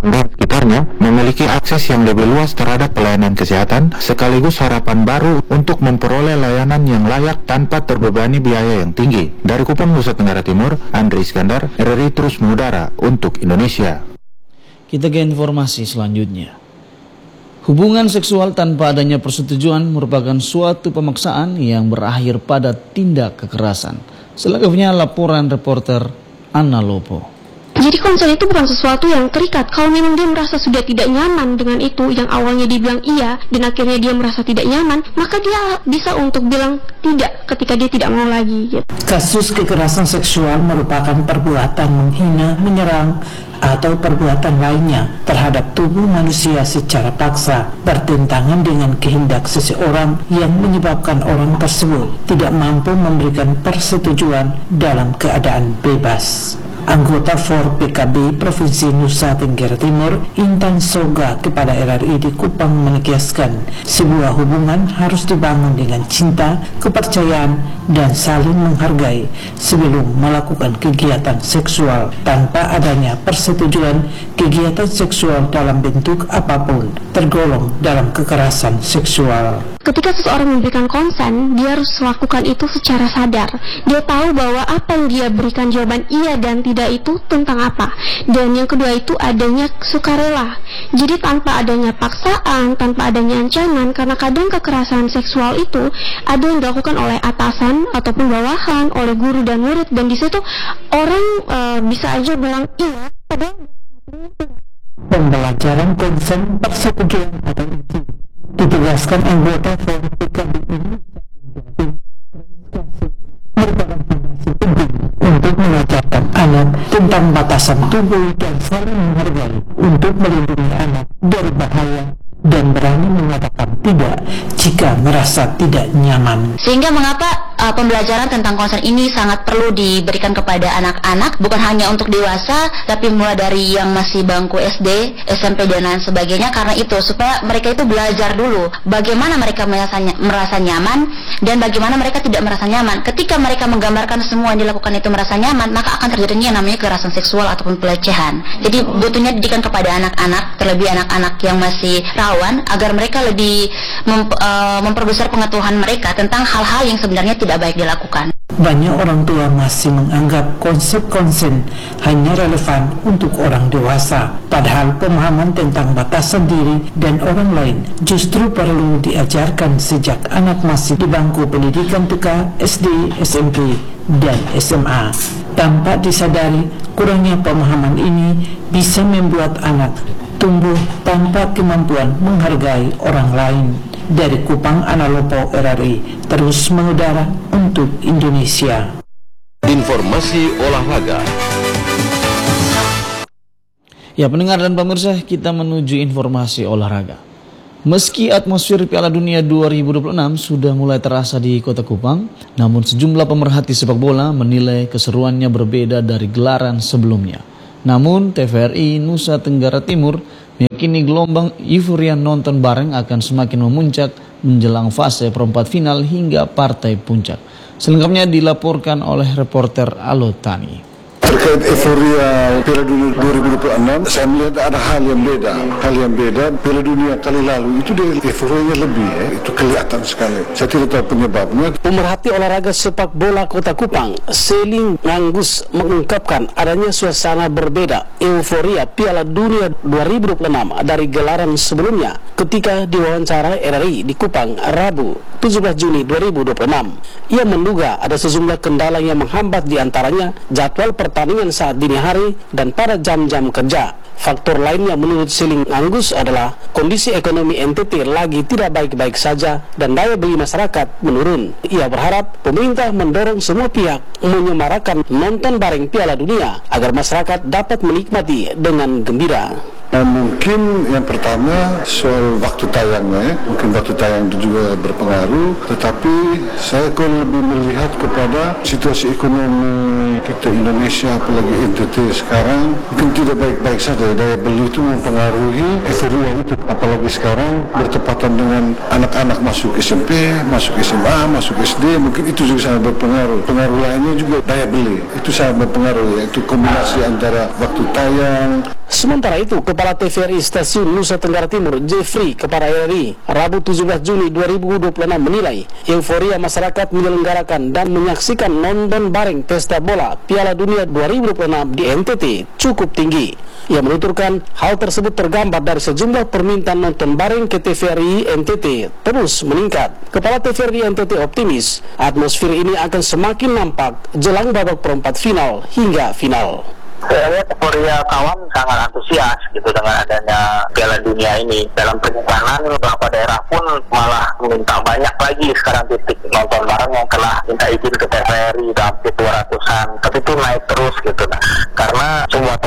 dan sekitarnya memiliki akses yang lebih luas terhadap pelayanan kesehatan, sekaligus harapan baru untuk memperoleh layanan yang layak tanpa terbebani biaya yang tinggi. Dari Kupang, Nusa Tenggara Timur, Andri Iskandar, RRI terus mengudara untuk Indonesia. Kita ke informasi selanjutnya. Hubungan seksual tanpa adanya persetujuan merupakan suatu pemaksaan yang berakhir pada tindak kekerasan. Selengkapnya laporan reporter Anna Lopo. Jadi konsen itu bukan sesuatu yang terikat. Kalau memang dia merasa sudah tidak nyaman dengan itu, yang awalnya dibilang iya dan akhirnya dia merasa tidak nyaman, maka dia bisa untuk bilang tidak ketika dia tidak mau lagi gitu. Kasus kekerasan seksual merupakan perbuatan menghina, menyerang, atau perbuatan lainnya terhadap tubuh manusia secara paksa, bertentangan dengan kehendak seseorang yang menyebabkan orang tersebut tidak mampu memberikan persetujuan dalam keadaan bebas. Anggota FOR PKB Provinsi Nusa Tenggara Timur, Intan Soga, kepada RRI di Kupang menegaskan, sebuah hubungan harus dibangun dengan cinta, kepercayaan, dan saling menghargai sebelum melakukan kegiatan seksual. Tanpa adanya persetujuan, kegiatan seksual dalam bentuk apapun tergolong dalam kekerasan seksual. Ketika seseorang memberikan konsen, dia harus melakukan itu secara sadar. Dia tahu bahwa apa yang dia berikan jawaban iya dan tidak itu tentang apa. Dan yang kedua itu adanya sukarela. Jadi tanpa adanya paksaan, tanpa adanya ancaman, karena kadang kekerasan seksual itu ada yang dilakukan oleh atasan ataupun bawahan, oleh guru dan murid, dan di situ orang bisa aja bilang iya, padahal pembelajaran konsen persetujuan atau itu ditegaskan anggota FOR PKB ini merupakan fondasi penting untuk mengajarkan anak tentang batasan tubuh dan saling menghargai untuk melindungi anak dari bahaya dan berani mengatakan tidak jika merasa tidak nyaman. Sehingga mengapa pembelajaran tentang konsen ini sangat perlu diberikan kepada anak-anak, bukan hanya untuk dewasa, tapi mulai dari yang masih bangku SD, SMP dan lain sebagainya, karena itu supaya mereka itu belajar dulu bagaimana mereka merasa nyaman dan bagaimana mereka tidak merasa nyaman. Ketika mereka menggambarkan semua yang dilakukan itu merasa nyaman, maka akan terjadinya yang namanya kekerasan seksual ataupun pelecehan. Jadi butuhnya didikan kepada anak-anak, terlebih anak-anak yang masih rawan, agar mereka lebih memperbesar pengetahuan mereka tentang hal-hal yang sebenarnya tidak baik dilakukan. Banyak orang tua masih menganggap konsep konsen hanya relevan untuk orang dewasa, padahal pemahaman tentang batasan diri dan orang lain justru perlu diajarkan sejak anak masih di bangku pendidikan TK, SD, SMP, dan SMA. Tanpa disadari, kurangnya pemahaman ini bisa membuat anak tumbuh tanpa kemampuan menghargai orang lain. Dari Kupang, Anna Lopo, RRI terus mengudara untuk Indonesia. Informasi olahraga. Ya, pendengar dan pemirsa, kita menuju informasi olahraga. Meski atmosfer Piala Dunia 2026 sudah mulai terasa di Kota Kupang, namun sejumlah pemerhati sepak bola menilai keseruannya berbeda dari gelaran sebelumnya. Namun TVRI Nusa Tenggara Timur meyakini gelombang euforia nonton bareng akan semakin memuncak menjelang fase perempat final hingga partai puncak. Selengkapnya dilaporkan oleh reporter Alotani. Terkait euforia Piala Dunia 2026, saya melihat ada hal yang beda. Piala Dunia kali lalu itu dia euforianya lebih, itu kelihatan sekali. Saya tidak tahu penyebabnya. Pemerhati olahraga sepak bola Kota Kupang, Seling Nganggus, mengungkapkan adanya suasana berbeda euforia Piala Dunia 2026 dari gelaran sebelumnya ketika diwawancara RRI di Kupang Rabu 17 Juni 2026. Ia menduga ada sejumlah kendala yang menghambat, diantaranya jadwal pertandingan saat dini hari dan pada jam-jam kerja. Faktor lainnya menurut Seling Anggus adalah kondisi ekonomi NTT lagi tidak baik-baik saja dan daya beli masyarakat menurun. Ia berharap pemerintah mendorong semua pihak menyemarakan nonton bareng Piala Dunia agar masyarakat dapat menikmati dengan gembira. Mungkin yang pertama soal waktu tayangnya, mungkin waktu tayang itu juga berpengaruh, tetapi saya lebih melihat kepada situasi ekonomi kita Indonesia, apalagi NTT sekarang mungkin tidak baik-baik saja. Daya beli itu mempengaruhi euforia itu, apalagi sekarang bertepatan dengan anak-anak masuk SMP, masuk SMA, masuk SD, mungkin itu juga sangat berpengaruh. Pengaruh lainnya juga daya beli, itu sangat berpengaruh, yaitu kombinasi antara waktu tayang, Sementara itu, Kepala TVRI Stasiun Nusa Tenggara Timur, Jeffrey kepada RRI, Rabu 17 Juni 2026 menilai euforia masyarakat menyelenggarakan dan menyaksikan nonton bareng pesta bola Piala Dunia 2026 di NTT cukup tinggi. Ia menuturkan hal tersebut tergambar dari sejumlah permintaan nonton bareng ke TVRI NTT terus meningkat. Kepala TVRI NTT optimis atmosfer ini akan semakin nampak jelang babak perempat final hingga final. Saya lihat euforia kawan sangat antusias gitu dengan adanya Piala Dunia ini. Dalam penyimpanan beberapa daerah pun malah minta banyak lagi sekarang titik nonton bareng yang telah minta izin ke TVRI hampir 200-an, tapi itu naik terus gitu. Nah, karena semua